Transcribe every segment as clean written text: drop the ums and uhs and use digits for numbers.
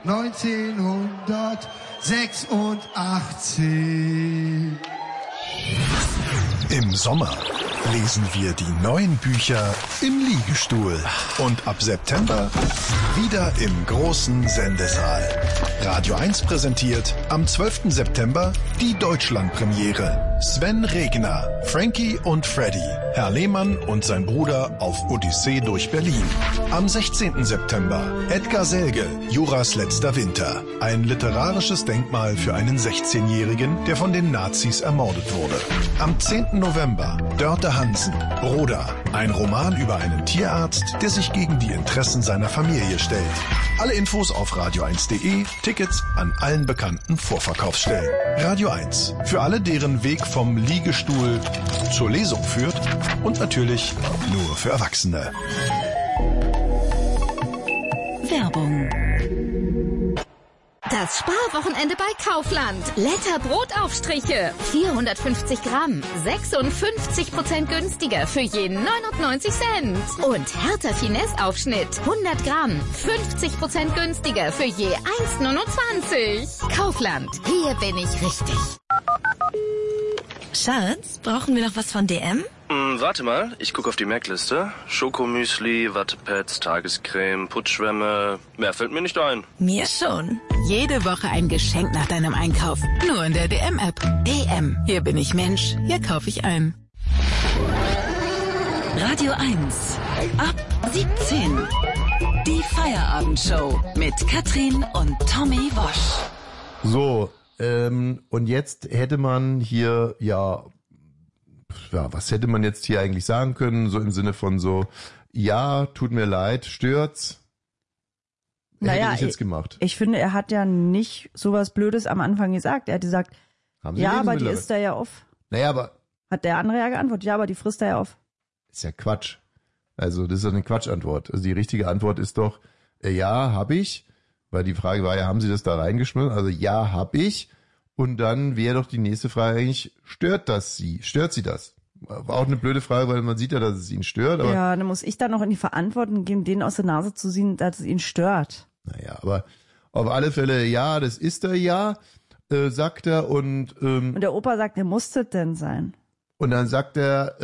1986. Im Sommer lesen wir die neuen Bücher im Liegestuhl. Und ab September wieder im großen Sendesaal. Radio 1 präsentiert am 12. September die Deutschlandpremiere. Sven Regner, Frankie und Freddy, Herr Lehmann und sein Bruder auf Odyssee durch Berlin. Am 16. September Edgar Selge, Juras letzter Winter. Ein literarisches Denkmal für einen 16-Jährigen, der von den Nazis ermordet wurde. Am 10. November Dörte Hansen, Broda. Ein Roman über einen Tierarzt, der sich gegen die Interessen seiner Familie stellt. Alle Infos auf radio1.de, Tickets an allen bekannten Vorverkaufsstellen. Radio 1, für alle, deren Weg vom Liegestuhl zur Lesung führt und natürlich nur für Erwachsene. Werbung. Das Sparwochenende bei Kaufland. Letter Brotaufstriche. 450 Gramm. 56% günstiger für je 99 Cent. Und Hertha Finesse Aufschnitt. 100 Gramm. 50% günstiger für je 1,29. Kaufland. Hier bin ich richtig. Schatz, brauchen wir noch was von DM? Warte mal, ich gucke auf die Merkliste. Schokomüsli, Wattepads, Tagescreme, Putzschwämme. Mehr fällt mir nicht ein. Mir schon. Jede Woche ein Geschenk nach deinem Einkauf. Nur in der DM-App. DM. Hier bin ich Mensch. Hier kaufe ich ein. Radio 1. Ab 17. Die Feierabendshow mit Katrin und Tommy Wosch. So, und jetzt hätte man hier, was hätte man jetzt hier eigentlich sagen können? So im Sinne von so, ja, tut mir leid, stört's? Naja, hätte ich jetzt gemacht. Ich finde, er hat ja nicht sowas Blödes am Anfang gesagt. Er hat gesagt, ja, aber die isst er ja auf. Naja, aber... Hat der andere ja geantwortet, ja, aber die frisst er ja auf. Ist ja Quatsch. Also das ist eine Quatschantwort. Also die richtige Antwort ist doch, ja, hab ich. Weil die Frage war ja, haben Sie das da reingeschmissen? Also ja, hab ich. Und dann wäre doch die nächste Frage eigentlich, stört sie das? War auch eine blöde Frage, weil man sieht ja, dass es ihn stört. Aber ja, dann muss ich dann noch in die Verantwortung geben, denen aus der Nase zu ziehen, dass es ihn stört. Naja, aber auf alle Fälle, ja, das ist er ja, sagt er. Und der Opa sagt, muss das denn sein? Und dann sagt er,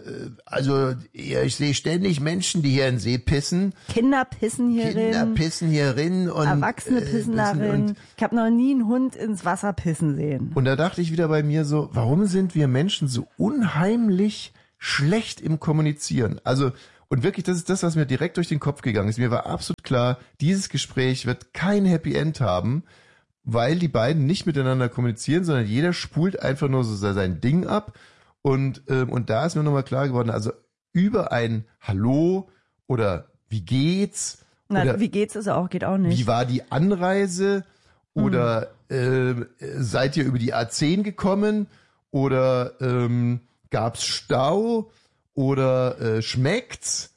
ich sehe ständig Menschen, die hier in den See pissen. Kinder pissen hierin. Und Erwachsene pissen darin. Ich habe noch nie einen Hund ins Wasser pissen sehen. Und da dachte ich wieder bei mir so, warum sind wir Menschen so unheimlich schlecht im Kommunizieren? Also, und wirklich, das ist das, was mir direkt durch den Kopf gegangen ist. Mir war absolut klar, dieses Gespräch wird kein Happy End haben, weil die beiden nicht miteinander kommunizieren, sondern jeder spult einfach nur so sein Ding ab. Und da ist mir nochmal klar geworden, also über ein Hallo oder wie geht's? Na, wie geht's geht auch nicht. Wie war die Anreise? Oder seid ihr über die A10 gekommen? Oder gab's Stau? Oder schmeckt's?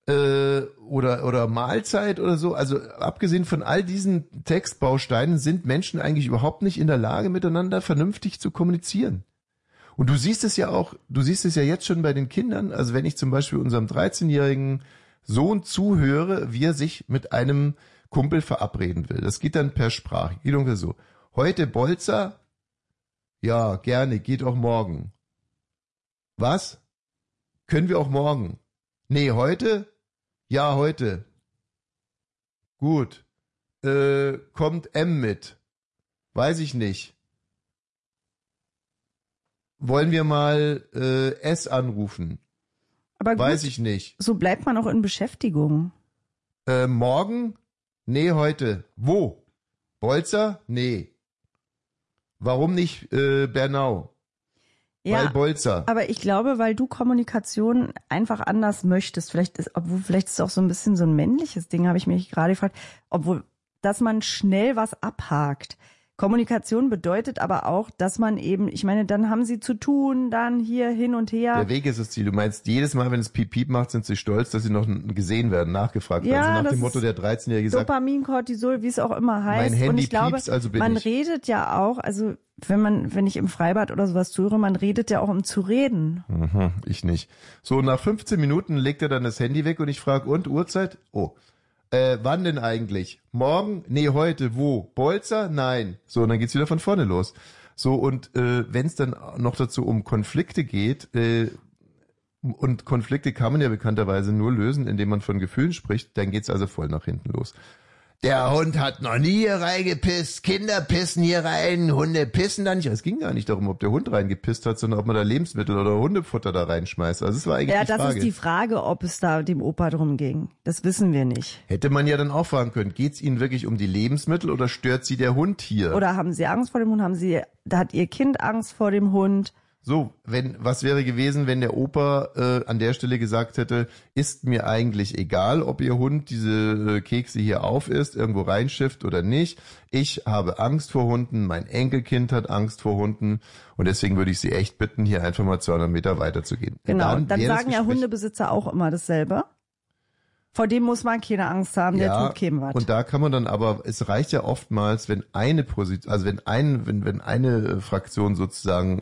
Oder Mahlzeit oder so. Also abgesehen von all diesen Textbausteinen sind Menschen eigentlich überhaupt nicht in der Lage, miteinander vernünftig zu kommunizieren. Und du siehst es ja jetzt schon bei den Kindern, also wenn ich zum Beispiel unserem 13-jährigen Sohn zuhöre, wie er sich mit einem Kumpel verabreden will. Das geht dann per Sprache, geht ungefähr so. Heute Bolzer? Ja, gerne, geht auch morgen. Was? Können wir auch morgen? Nee, heute? Ja, heute. Gut. Kommt M mit? Weiß ich nicht. Wollen wir mal S anrufen? Aber gut, weiß ich nicht. So bleibt man auch in Beschäftigung. Morgen? Nee, heute. Wo? Bolzer? Nee. Warum nicht Bernau? Ja, weil Bolzer. Aber ich glaube, weil du Kommunikation einfach anders möchtest. Vielleicht ist es auch so ein bisschen so ein männliches Ding, habe ich mich gerade gefragt. Dass man schnell was abhakt. Kommunikation bedeutet aber auch, dass man eben, ich meine, dann haben sie zu tun, dann hier hin und her. Der Weg ist das Ziel. Du meinst, jedes Mal, wenn es Piep Piep macht, sind sie stolz, dass sie noch gesehen werden, nachgefragt werden. Also nach dem Motto, der 13-Jährige sagt, Dopamin, Cortisol, wie es auch immer heißt. Mein Handy und ich glaube, piepst, also bin man ich. redet ja auch, also wenn ich im Freibad oder sowas zuhöre, man redet ja auch, um zu reden. Ich nicht. So, nach 15 Minuten legt er dann das Handy weg und ich frage, und Uhrzeit? Oh. Wann denn eigentlich? Morgen? Nee, heute. Wo? Bolzer? Nein. So, und dann geht's wieder von vorne los. So, und wenn es dann noch dazu um Konflikte geht, und Konflikte kann man ja bekannterweise nur lösen, indem man von Gefühlen spricht, dann geht's also voll nach hinten los. Der Hund hat noch nie hier reingepisst, Kinder pissen hier rein, Hunde pissen da nicht. Es ging gar nicht darum, ob der Hund reingepisst hat, sondern ob man da Lebensmittel oder Hundefutter da reinschmeißt. Also es war eigentlich die Frage. Ja, das ist die Frage, ob es da dem Opa drum ging. Das wissen wir nicht. Hätte man ja dann auch fragen können, geht's Ihnen wirklich um die Lebensmittel oder stört Sie der Hund hier? Oder haben Sie Angst vor dem Hund? Hat Ihr Kind Angst vor dem Hund? So, was wäre gewesen, wenn der Opa an der Stelle gesagt hätte, ist mir eigentlich egal, ob Ihr Hund diese Kekse hier aufisst, irgendwo reinschifft oder nicht. Ich habe Angst vor Hunden, mein Enkelkind hat Angst vor Hunden und deswegen würde ich Sie echt bitten, hier einfach mal 200 Meter weiterzugehen. Genau, dann sagen ja Hundebesitzer auch immer dasselbe. Vor dem muss man keine Angst haben, der tut keinem was. Und da kann man dann aber, es reicht ja oftmals, wenn eine Position, also wenn eine Fraktion sozusagen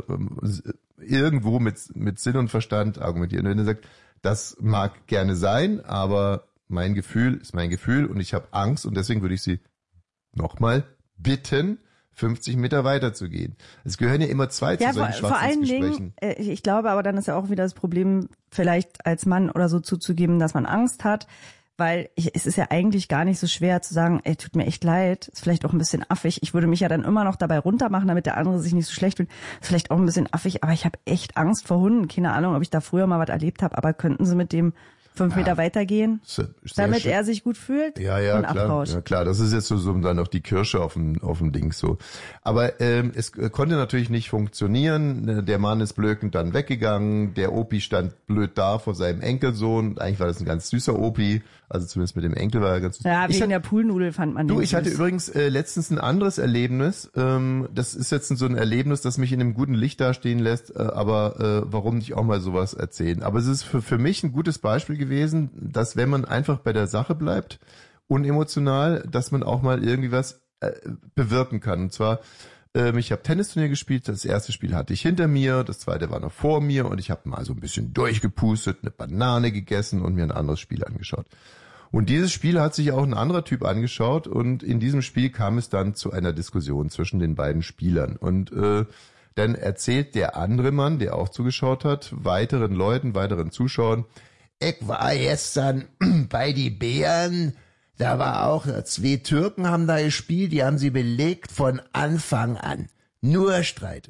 irgendwo mit Sinn und Verstand argumentiert. Und wenn er sagt, das mag gerne sein, aber mein Gefühl ist mein Gefühl und ich habe Angst und deswegen würde ich Sie nochmal bitten, 50 Meter weiterzugehen. Es gehören ja immer zwei zu solchen Schwachsinnsgesprächen. Vor allen Dingen, ich glaube aber dann ist ja auch wieder das Problem, vielleicht als Mann oder so zuzugeben, dass man Angst hat, weil es ist ja eigentlich gar nicht so schwer zu sagen, ey, tut mir echt leid, ist vielleicht auch ein bisschen affig. Ich würde mich ja dann immer noch dabei runtermachen, damit der andere sich nicht so schlecht fühlt. Ist vielleicht auch ein bisschen affig, aber ich habe echt Angst vor Hunden. Keine Ahnung, ob ich da früher mal was erlebt habe, aber könnten Sie mit dem 5 Meter weitergehen, damit er sich gut fühlt und klar, abhaut. Ja klar, das ist jetzt so dann noch die Kirsche auf dem Ding so. Aber es konnte natürlich nicht funktionieren. Der Mann ist blökend dann weggegangen. Der Opi stand blöd da vor seinem Enkelsohn. Eigentlich war das ein ganz süßer Opi. Also zumindest mit dem Enkel war er ganz süß. Ja, wegen der Poolnudel fand man den ich hatte übrigens letztens ein anderes Erlebnis. Das ist jetzt so ein Erlebnis, das mich in einem guten Licht dastehen lässt. Aber warum nicht auch mal sowas erzählen? Aber es ist für mich ein gutes Beispiel gewesen, dass wenn man einfach bei der Sache bleibt, unemotional, dass man auch mal irgendwie was bewirken kann. Und zwar, ich habe Tennisturnier gespielt, das erste Spiel hatte ich hinter mir, das zweite war noch vor mir und ich habe mal so ein bisschen durchgepustet, eine Banane gegessen und mir ein anderes Spiel angeschaut. Und dieses Spiel hat sich auch ein anderer Typ angeschaut und in diesem Spiel kam es dann zu einer Diskussion zwischen den beiden Spielern. Und dann erzählt der andere Mann, der auch zugeschaut hat, weiteren Zuschauern, ich war gestern bei die Bären, da war auch 2 Türken haben da gespielt, die haben sie belegt von Anfang an. Nur Streit.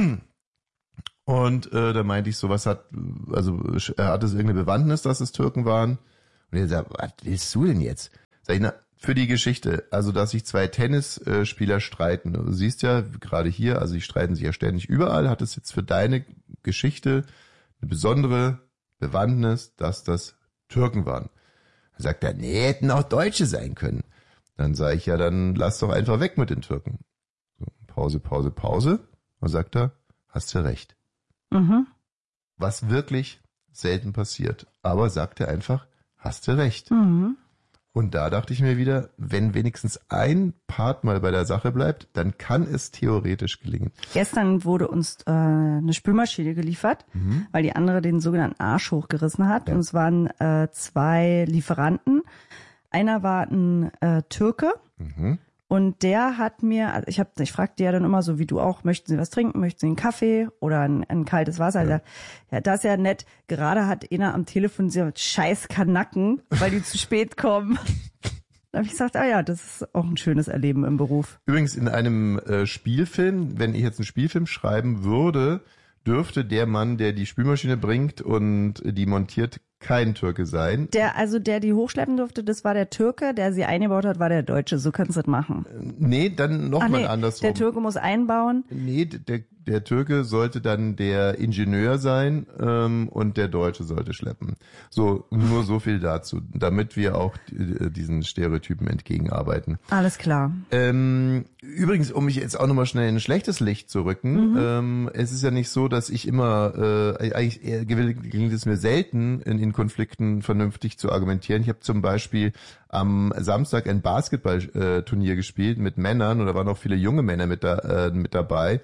Und da meinte ich so, hat es irgendeine Bewandtnis, dass es Türken waren? Und er sagt, was willst du denn jetzt? Sag ich, für die Geschichte, also dass sich 2 Tennisspieler streiten. Du siehst ja, gerade hier, also die streiten sich ja ständig überall, hat es jetzt für deine Geschichte eine besondere Bewandtnis, dass das Türken waren. Dann sagt er, nee, hätten auch Deutsche sein können. Dann sage ich, ja, dann lass doch einfach weg mit den Türken. So, Pause. Und sagt er, hast du recht. Mhm. Was wirklich selten passiert. Aber sagt er einfach, hast du recht. Mhm. Und da dachte ich mir wieder, wenn wenigstens ein Part mal bei der Sache bleibt, dann kann es theoretisch gelingen. Gestern wurde uns eine Spülmaschine geliefert, weil die andere den sogenannten Arsch hochgerissen hat. Ja. Und es waren 2 Lieferanten. Einer war ein Türke. Und der hat mir, also ich fragte ja dann immer so wie du auch, möchten Sie was trinken, möchten Sie einen Kaffee oder ein kaltes Wasser? Ja. Das ist ja nett. Gerade hat einer am Telefon gesagt, scheiß Kanacken, weil die zu spät kommen. Da habe ich gesagt, das ist auch ein schönes Erleben im Beruf. Übrigens in einem Spielfilm, wenn ich jetzt einen Spielfilm schreiben würde, dürfte der Mann, der die Spülmaschine bringt und die montiert, kein Türke sein. Der die hochschleppen durfte, das war der Türke, der sie eingebaut hat, war der Deutsche. So kannst du das machen. Nee, dann nochmal andersrum. Der Türke muss einbauen. Nee, der Türke sollte dann der Ingenieur sein und der Deutsche sollte schleppen. So, nur so viel dazu, damit wir auch diesen Stereotypen entgegenarbeiten. Alles klar. Übrigens, um mich jetzt auch nochmal schnell in ein schlechtes Licht zu rücken, es ist ja nicht so, dass ich immer, eigentlich gelingt es mir selten, in Konflikten vernünftig zu argumentieren. Ich habe zum Beispiel am Samstag ein Basketballturnier gespielt mit Männern und da waren auch viele junge Männer mit dabei.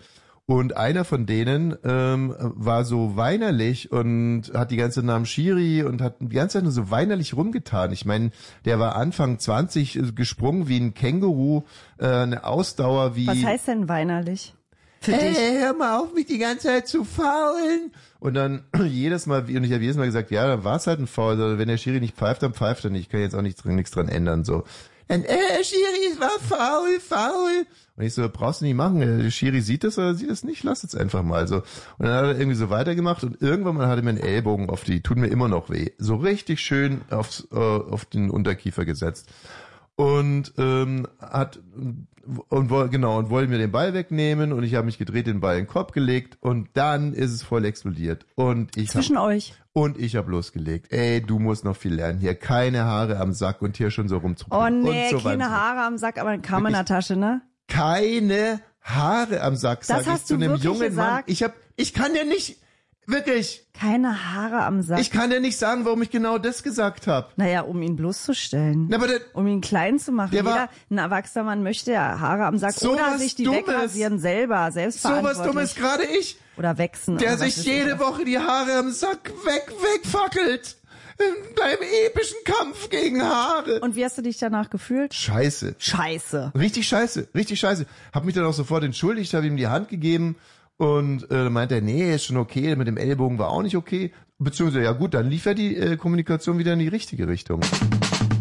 Und einer von denen war so weinerlich und hat die ganze Zeit nach dem Schiri und hat die ganze Zeit nur so weinerlich rumgetan. Ich meine, der war Anfang 20 gesprungen wie ein Känguru, eine Ausdauer wie... Was heißt denn weinerlich? Für dich? Hör mal auf, mich die ganze Zeit zu faulen. Und dann ich habe jedes Mal gesagt, ja, dann war es halt ein Foul. Also, wenn der Schiri nicht pfeift, dann pfeift er nicht. Ich kann jetzt auch nichts dran ändern. So. Und Schiri, es war faul. Und ich so, brauchst du nicht machen. Der Schiri sieht das oder sieht das nicht? Lass jetzt einfach mal so. Und dann hat er irgendwie so weitergemacht und irgendwann mal hat er mir einen Ellbogen tut mir immer noch weh. So richtig schön auf den Unterkiefer gesetzt. Und wollte mir den Ball wegnehmen und ich habe mich gedreht, den Ball in den Kopf gelegt und dann ist es voll explodiert. Zwischen euch. Und ich habe losgelegt. Ey, du musst noch viel lernen. Hier keine Haare am Sack und hier schon so rumzuprobieren. Oh nee, und so keine Haare am Sack, aber ein Kamm in der Tasche, ne? Keine Haare am Sack, sag ich zu einem jungen gesagt? Mann. Ich kann ja nicht, wirklich. Keine Haare am Sack. Ich kann ja nicht sagen, warum ich genau das gesagt habe. Naja, um ihn bloßzustellen. Na, aber um ihn klein zu machen. Ein erwachsener Mann möchte ja Haare am Sack so oder sich die Dummes. Wegrasieren selber, selbstverantwortlich. So was Dummes, gerade ich. Oder wechseln. Der sich jede Woche die Haare am Sack wegfackelt. Beim epischen Kampf gegen Haare. Und wie hast du dich danach gefühlt? Scheiße. Richtig scheiße. Hab mich dann auch sofort entschuldigt, habe ihm die Hand gegeben und meinte er, nee, ist schon okay, mit dem Ellbogen war auch nicht okay. Beziehungsweise, ja gut, dann lief ja die Kommunikation wieder in die richtige Richtung.